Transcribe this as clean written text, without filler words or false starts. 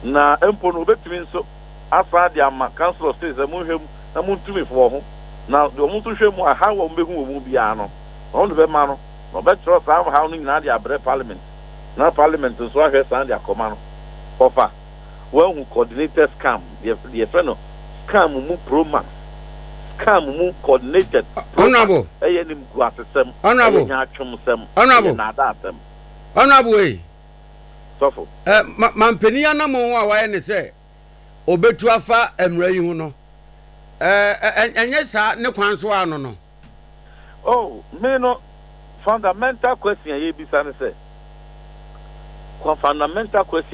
na empo no betumi nso asa de ama council states amunhwem na muntumi fo ho na de omuntu hwɛ mu aha wo mbehu wo mu bia no on be ma no no betro sa ha no nyina de abre parliament na parliament nso ahwɛ sa de akoma no ofa who coordinated scam the friend of scam mu proman scam mu coordinated honorable eyenim gu asesem honorable nya atwom sem honorable na da asem honorable sofo mampeni anamo a waye ne se obetu afa emra yi hu no enye sa ne kwan so ano no oh me no fundamental question ye bisa ne se fundamental question